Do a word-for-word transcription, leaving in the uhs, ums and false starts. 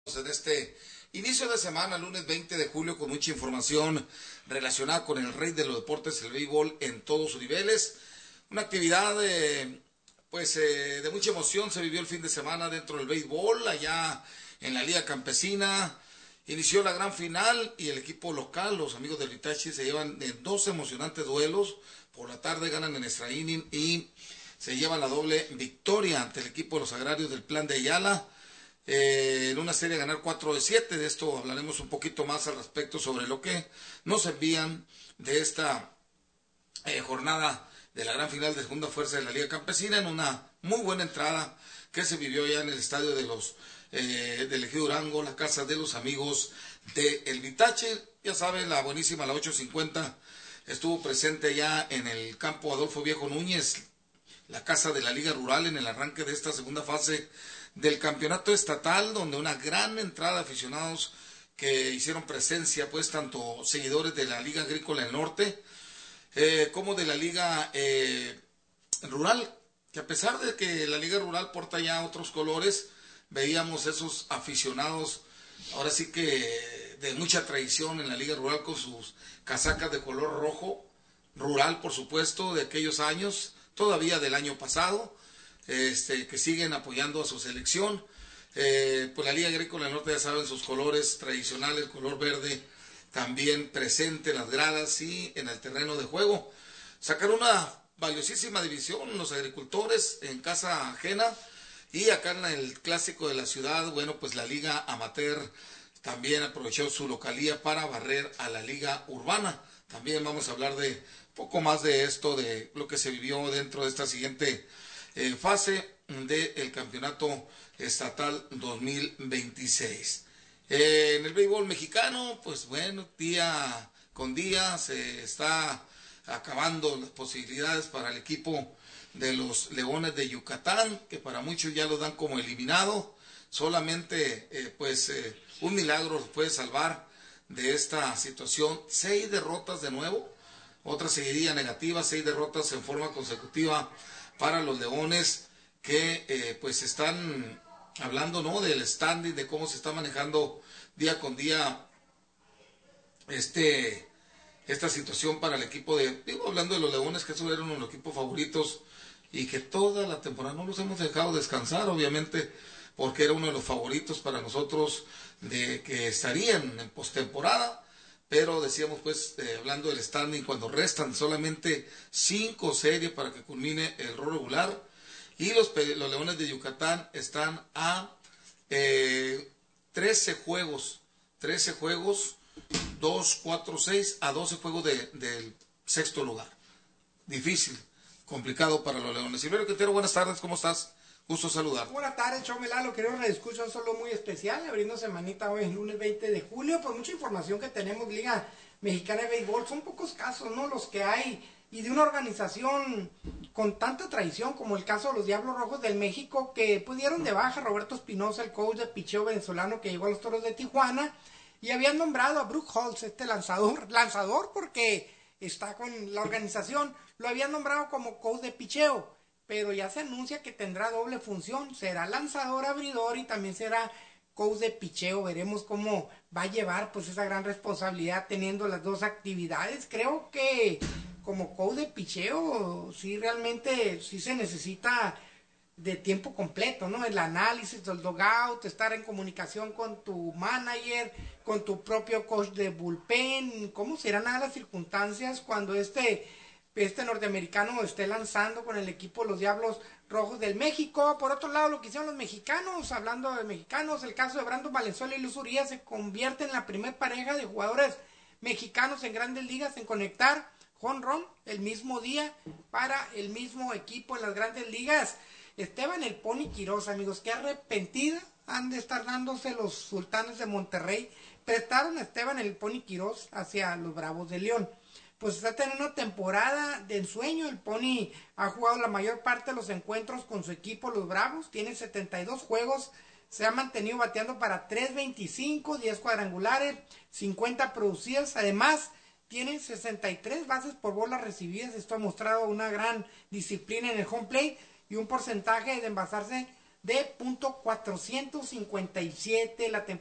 En este inicio de semana, lunes veinte de julio, con mucha información relacionada con el rey de los deportes, el béisbol en todos sus niveles. Una actividad eh, pues eh, de mucha emoción se vivió el fin de semana dentro del béisbol, allá en la Liga Campesina. Inició la gran final y el equipo local, los amigos del Itachi, se llevan en dos emocionantes duelos. Por la tarde ganan en extra inning y se llevan la doble victoria ante el equipo de los agrarios del Plan de Ayala. Eh, en una serie a ganar cuatro de siete. De esto hablaremos un poquito más al respecto sobre lo que nos envían de esta eh, jornada de la gran final de segunda fuerza de la Liga Campesina, en una muy buena entrada que se vivió ya en el estadio de los eh, del Ejido Durango, la casa de los amigos de El Vitache. Ya saben, la buenísima, la ocho cincuenta, estuvo presente ya en el campo Adolfo Viejo Núñez, la casa de la Liga Rural, en el arranque de esta segunda fase del campeonato estatal, donde una gran entrada de aficionados que hicieron presencia, pues tanto seguidores de la Liga Agrícola del Norte eh, como de la Liga eh, Rural, que a pesar de que la Liga Rural porta ya otros colores, veíamos esos aficionados, ahora sí que de mucha tradición en la Liga Rural, con sus casacas de color rojo, rural por supuesto, de aquellos años, todavía del año pasado. Este, que siguen apoyando a su selección. Eh, pues la Liga Agrícola del Norte, ya saben, sus colores tradicionales, color verde, también presente en las gradas y en el terreno de juego. Sacaron una valiosísima división los agricultores en casa ajena, y acá en el clásico de la ciudad, bueno, pues la Liga Amateur también aprovechó su localía para barrer a la Liga Urbana. También vamos a hablar de poco más de esto, de lo que se vivió dentro de esta siguiente Eh, fase del campeonato estatal dos mil veintiséis. Eh, en el béisbol mexicano, pues bueno, día con día se está acabando las posibilidades para el equipo de los Leones de Yucatán, que para muchos ya lo dan como eliminado. Solamente eh, pues eh, un milagro los puede salvar de esta situación. Seis derrotas de nuevo, otra seguidilla negativa, seis derrotas en forma consecutiva para los Leones, que eh, pues están hablando, ¿no?, del standing, de cómo se está manejando día con día este esta situación para el equipo de, digo, hablando de los Leones, que esos eran uno de los equipos favoritos y que toda la temporada no los hemos dejado descansar, obviamente, porque era uno de los favoritos para nosotros de que estarían en postemporada. Pero decíamos, pues, eh, hablando del standing, cuando restan solamente cinco series para que culmine el rol regular, y los, los Leones de Yucatán están a eh, trece juegos, trece juegos, dos, cuatro, seis, a doce juegos de, del sexto lugar. Difícil, complicado para los Leones. Silverio Quintero, buenas tardes, ¿cómo estás? Gusto saludar. Buenas tardes, Chomelalo, queridos redescuchos, un solo muy especial, abriendo semanita hoy, el lunes veinte de julio, pues mucha información que tenemos, Liga Mexicana de Béisbol, son pocos casos, ¿no?, los que hay, y de una organización con tanta tradición, como el caso de los Diablos Rojos del México, que pudieron de baja Roberto Espinosa, el coach de picheo venezolano que llegó a los Toros de Tijuana, y habían nombrado a Brooke Holtz, este lanzador, lanzador porque está con la organización, lo habían nombrado como coach de picheo, pero ya se anuncia que tendrá doble función, será lanzador, abridor y también será coach de picheo. Veremos cómo va a llevar pues esa gran responsabilidad teniendo las dos actividades. Creo que como coach de picheo sí realmente sí se necesita de tiempo completo, ¿no? El análisis del dugout, estar en comunicación con tu manager, con tu propio coach de bullpen, cómo serán las circunstancias cuando este este norteamericano esté lanzando con el equipo los Diablos Rojos del México. Por otro lado, lo que hicieron los mexicanos, hablando de mexicanos, el caso de Brandon Valenzuela y Luz Urías se convierte en la primer pareja de jugadores mexicanos en Grandes Ligas en conectar jonrón el mismo día para el mismo equipo en las Grandes Ligas. Esteban el Pony Quiroz, amigos, qué arrepentida han de estar dándose los Sultanes de Monterrey. Prestaron a Esteban el Pony Quiroz hacia los Bravos de León. Pues está teniendo una temporada de ensueño. El Pony ha jugado la mayor parte de los encuentros con su equipo, los Bravos. Tiene setenta y dos juegos. Se ha mantenido bateando para tres veinticinco, diez cuadrangulares, cincuenta producidas. Además, tiene sesenta y tres bases por bolas recibidas. Esto ha mostrado una gran disciplina en el home plate y un porcentaje de envasarse de punto cuatrocientos cincuenta y siete, la